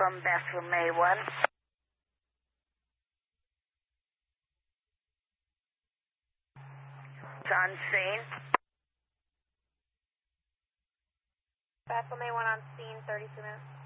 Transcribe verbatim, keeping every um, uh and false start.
from Bethlehem one. It's on scene. Bethlehem one on scene, thirty-two minutes.